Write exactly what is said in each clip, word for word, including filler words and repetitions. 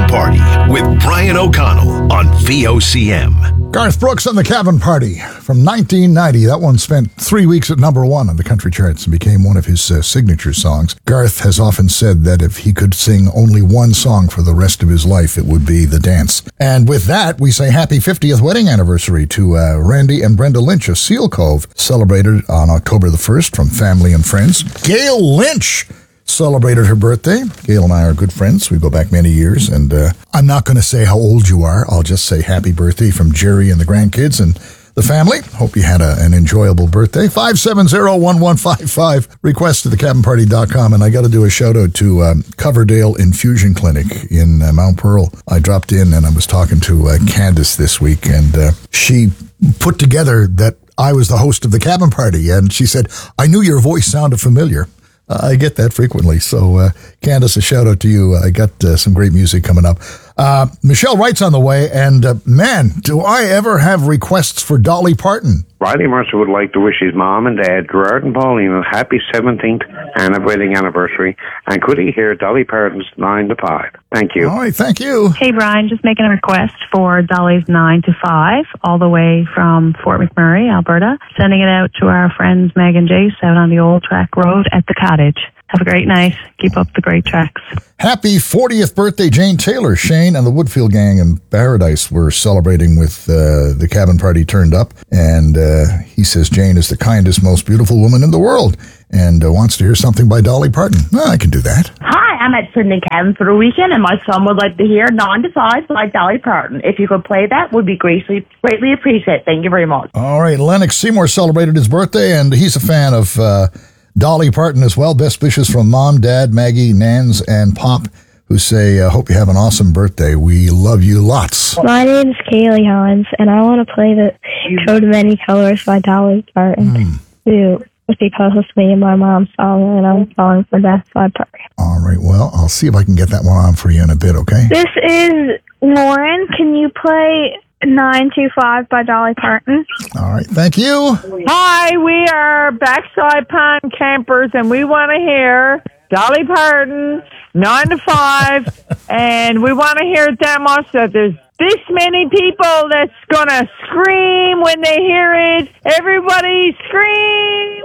Party with Brian O'Connell on V O C M. Garth Brooks and the Cabin Party from nineteen ninety. That one spent three weeks at number one on the country charts and became one of his uh, signature songs. Garth has often said that if he could sing only one song for the rest of his life, it would be The Dance. And with that, we say happy fiftieth wedding anniversary to uh, Randy and Brenda Lynch of Seal Cove, celebrated on October the first from family and friends. Gail Lynch celebrated her birthday. Gail and I are good friends. We go back many years, and uh, I'm not going to say how old you are. I'll just say happy birthday from Jerry and the grandkids and the family. Hope you had a, an enjoyable birthday. five seven zero, one one five five. Request to the cabin party dot com. And I got to do a shout out to um, Coverdale Infusion Clinic in uh, Mount Pearl. I dropped in and I was talking to uh, Candace this week, and uh, she put together that I was the host of the Cabin Party, and she said, I knew your voice sounded familiar. Uh, I get that frequently. So, uh, Candace, a shout out to you. I got uh, some great music coming up. Uh, Michelle Wright's on the way, and uh, man, do I ever have requests for Dolly Parton. Riley Mercer would like to wish his mom and dad, Gerard and Pauline, a happy seventeenth wedding anniversary. And could he hear Dolly Parton's nine to five? Thank you. All right, thank you. Hey, Brian, just making a request for Dolly's nine to five, all the way from Fort McMurray, Alberta. Sending it out to our friends Meg and Jace out on the Old Track Road at the Cottage. Have a great night. Keep up the great tracks. Happy fortieth birthday, Jane Taylor. Shane and the Woodfield Gang in Paradise were celebrating with uh, the Cabin Party turned up. And uh, he says Jane is the kindest, most beautiful woman in the world and uh, wants to hear something by Dolly Parton. Well, I can do that. Hi, I'm at Sydney Cabin for the weekend, and my son would like to hear nine to five by Dolly Parton. If you could play that, would be greatly, greatly appreciated. Thank you very much. All right, Lennox Seymour celebrated his birthday, and he's a fan of Uh, Dolly Parton as well. Best wishes from Mom, Dad, Maggie, Nans, and Pop, who say, uh, hope you have an awesome birthday. We love you lots. My name's Kaylee Hines, and I want to play the Coat of Many Colors by Dolly Parton. Mm. Too, because me and my mom's song, and I'm calling for that by Parton. All right, well, I'll see if I can get that one on for you in a bit, okay? This is Lauren. Can you play nine two five by Dolly Parton? All right, thank you. Hi, we are Backside Pond Campers, and we want to hear Dolly Parton, nine to five, and we want to hear it that much that there's this many people that's going to scream when they hear it. Everybody scream!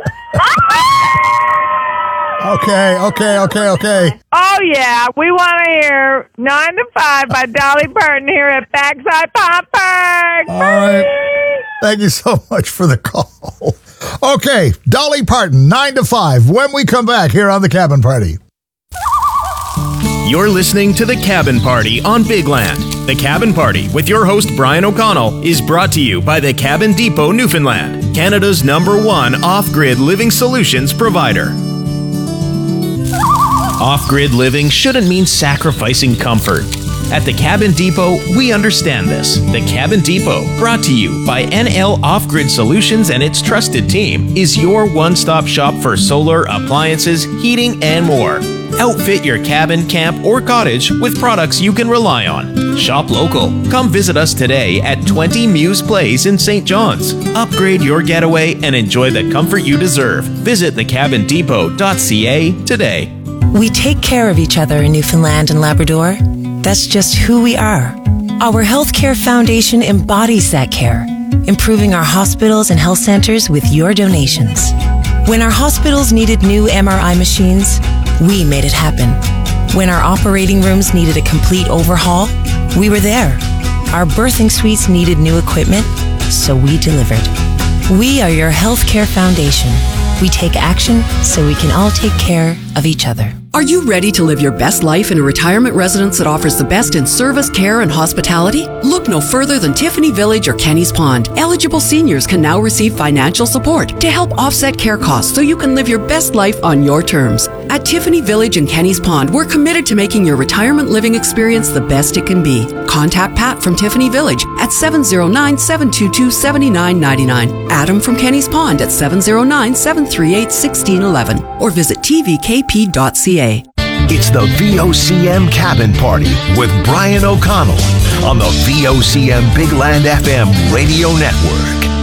Okay, okay, okay, okay. Oh, yeah. We want to hear nine to five by Dolly Parton here at Backside Pond Park. All right. Thank you so much for the call. Okay, Dolly Parton, nine to five, when we come back here on The Cabin Party. You're listening to The Cabin Party on Big Land. The Cabin Party with your host Brian O'Connell is brought to you by the Cabin Depot Newfoundland, Canada's number one off-grid living solutions provider. Off-grid living shouldn't mean sacrificing comfort. At the Cabin Depot, we understand this. The Cabin Depot, brought to you by N L Off-Grid Solutions and its trusted team, is your one-stop shop for solar, appliances, heating, and more. Outfit your cabin, camp, or cottage with products you can rely on. Shop local. Come visit us today at twenty Muse Place in Saint John's. Upgrade your getaway and enjoy the comfort you deserve. Visit the cabin depot dot c a today. We take care of each other in Newfoundland and Labrador. That's just who we are. Our Healthcare Foundation embodies that care, improving our hospitals and health centers with your donations. When our hospitals needed new M R I machines, we made it happen. When our operating rooms needed a complete overhaul, we were there. Our birthing suites needed new equipment, so we delivered. We are your Healthcare Foundation. We take action so we can all take care of each other. Are you ready to live your best life in a retirement residence that offers the best in service, care, and hospitality? Look no further than Tiffany Village or Kenny's Pond. Eligible seniors can now receive financial support to help offset care costs so you can live your best life on your terms. At Tiffany Village and Kenny's Pond, we're committed to making your retirement living experience the best it can be. Contact Pat from Tiffany Village at seven zero nine, seven two two, seven nine nine nine, Adam from Kenny's Pond at seven zero nine, seven three eight, one six one one, or visit t v k p dot c a. It's the V O C M Cabin Party with Brian O'Connell on the V O C M Big Land F M radio network.